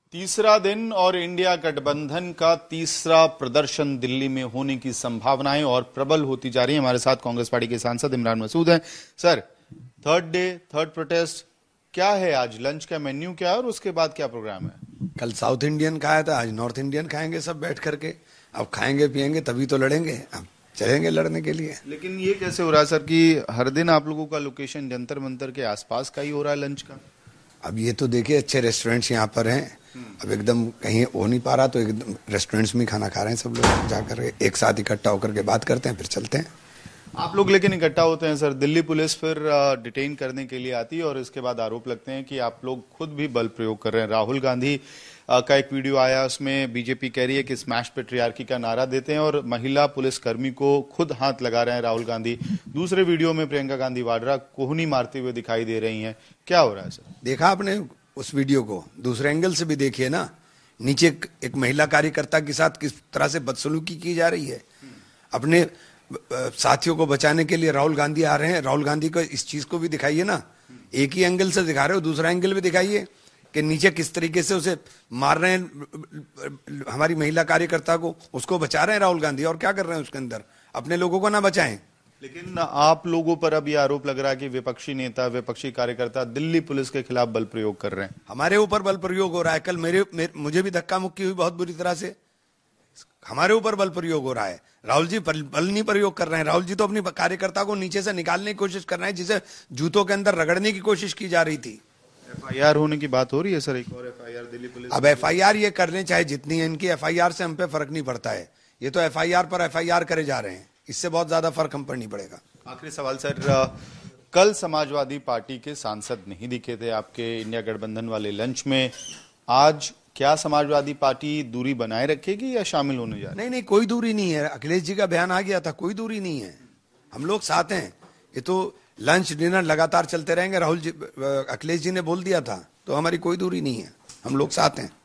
तीसरा दिन और इंडिया गठबंधन का तीसरा प्रदर्शन दिल्ली में होने की संभावनाएं और प्रबल होती जा रही है। हमारे साथ कांग्रेस पार्टी के सांसद इमरान मसूद हैं। Sir, third day, third protest क्या है? आज लंच का मेन्यू क्या है और उसके बाद क्या प्रोग्राम है? कल साउथ इंडियन खाया था, आज नॉर्थ इंडियन खाएंगे सब बैठ करके। अब खाएंगे पिएंगे तभी तो लड़ेंगे, अब चलेंगे लड़ने के लिए। लेकिन ये कैसे हो रहा है सर कि हर दिन आप लोगों का लोकेशन जंतर मंतर के आसपास का ही हो रहा है लंच का? अब ये तो देखिए अच्छे रेस्टोरेंट्स यहाँ पर हैं, अब एकदम कहीं हो नहीं पा रहा तो एकदम रेस्टोरेंट्स में खाना खा रहे हैं सब लोग जाकर, एक साथ इकट्ठा होकर के बात करते हैं फिर चलते हैं। आप लोग लेकिन इकट्ठा होते हैं सर, दिल्ली पुलिस फिर डिटेन करने के लिए आती है और इसके बाद आरोप लगते हैं कि आप लोग खुद भी बल प्रयोग कर रहे हैं। राहुल गांधी का एक वीडियो आया, उसमें बीजेपी कह रही है कि स्मैश पेट्रियार्की का नारा देते हैं और महिला पुलिसकर्मी को खुद हाथ लगा रहे हैं राहुल गांधी। दूसरे वीडियो में प्रियंका गांधी वाड्रा कोहनी मारते हुए दिखाई दे रही हैं। क्या हो रहा है सर? देखा आपने उस वीडियो को? दूसरे एंगल से भी देखिए ना, नीचे एक महिला कार्यकर्ता के साथ किस तरह से बदसलूकी की जा रही है। अपने साथियों को बचाने के लिए राहुल गांधी आ रहे हैं, राहुल गांधी को इस चीज को भी दिखाइए ना। एक ही एंगल से दिखा रहे हो, दूसरा एंगल भी दिखाइए कि नीचे किस तरीके से उसे मार रहे हैं, हमारी महिला कार्यकर्ता को, उसको बचा रहे हैं राहुल गांधी। और क्या कर रहे हैं उसके अंदर? अपने लोगों को ना बचाएं। लेकिन आप लोगों पर अब यह आरोप लग रहा है कि विपक्षी नेता, विपक्षी कार्यकर्ता दिल्ली पुलिस के खिलाफ बल प्रयोग कर रहे हैं। हमारे ऊपर बल प्रयोग हो रहा है। कल मुझे भी धक्का मुक्की हुई बहुत बुरी तरह से। हमारे ऊपर बल प्रयोग हो रहा है। राहुल जी बल नहीं प्रयोग कर रहे हैं। राहुल जी तो अपनी कार्यकर्ता को नीचे से निकालने की कोशिश कर रहे हैं, जिसे जूतों के अंदर रगड़ने की कोशिश की जा रही थी। एफआईआर होने की बात हो रही है सर, एक और एफआईआर दिल्ली पुलिस। अब एफआईआर ये कर लें चाहे जितनी है, इनकी एफआईआर से हम पे फर्क नहीं पड़ता है। ये तो एफआईआर पर एफआईआर करे जा रहे हैं, इससे बहुत ज्यादा फर्क हम पर नहीं पड़ेगा। आखिरी सवाल सर, कल समाजवादी पार्टी के सांसद नहीं दिखे थे आपके इंडिया गठबंधन वाले लंच में। आज क्या समाजवादी पार्टी दूरी बनाए रखेगी या शामिल होने जा रही है? नहीं, कोई दूरी नहीं है। अखिलेश जी का बयान आ गया था, कोई दूरी नहीं है। हम लोग साथ हैं। ये तो लंच डिनर लगातार चलते रहेंगे। राहुल जी, अखिलेश जी ने बोल दिया था, तो हमारी कोई दूरी नहीं है, हम लोग साथ हैं।